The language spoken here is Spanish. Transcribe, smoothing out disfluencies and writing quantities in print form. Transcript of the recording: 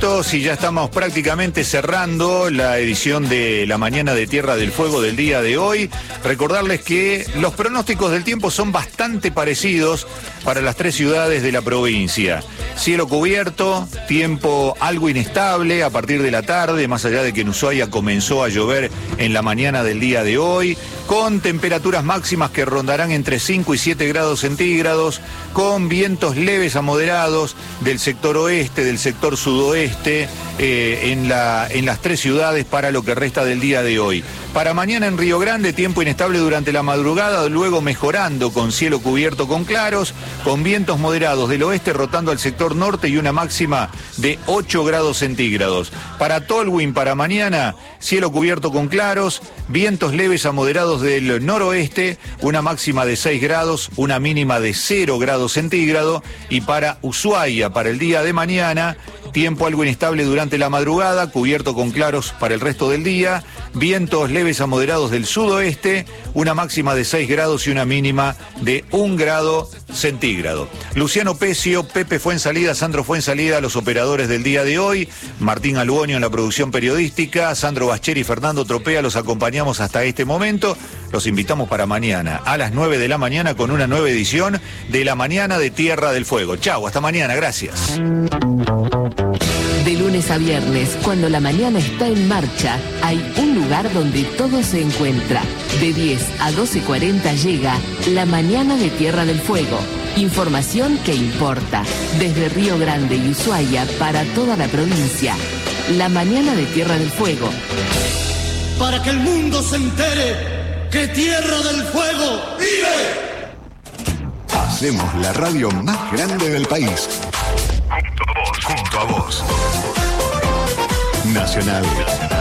minutos y ya estamos prácticamente cerrando la edición de la mañana de Tierra del Fuego del día de hoy. Recordarles que los pronósticos del tiempo son bastante parecidos para las tres ciudades de la provincia. Cielo cubierto, tiempo algo inestable a partir de la tarde, más allá de que en Ushuaia comenzó a llover en la mañana del día de hoy, con temperaturas máximas que rondarán entre 5 y 7 grados centígrados, con vientos leves a moderados del sector oeste, del sector sudoeste, en las tres ciudades para lo que resta del día de hoy. Para mañana en Río Grande, tiempo inestable durante la madrugada, luego mejorando con cielo cubierto con claros, con vientos moderados del oeste rotando al sector norte y una máxima de 8 grados centígrados. Para Tolwyn, para mañana, cielo cubierto con claros, vientos leves a moderados del noroeste, una máxima de 6 grados, una mínima de 0 grados centígrados. Y para Ushuaia, para el día de mañana, tiempo algo inestable durante la madrugada, cubierto con claros para el resto del día, vientos leves a moderados del sudoeste, una máxima de 6 grados y una mínima de 1 grado centígrado. Luciano Pecio, Pepe Fuensalida, Sandro Fuensalida, los operadores del día de hoy, Martín Albuonio en la producción periodística, Sandro Bascheri y Fernando Tropea los acompañamos hasta este momento. Los invitamos para mañana a las 9 de la mañana con una nueva edición de la mañana de Tierra del Fuego. Chau, hasta mañana, gracias. De lunes a viernes, cuando la mañana está en marcha, hay un lugar donde todo se encuentra. De 10 a 12:40 llega la mañana de Tierra del Fuego. Información que importa. Desde Río Grande y Ushuaia para toda la provincia. La mañana de Tierra del Fuego. Para que el mundo se entere que Tierra del Fuego vive. Hacemos la radio más grande del país. Junto a vos. Nacional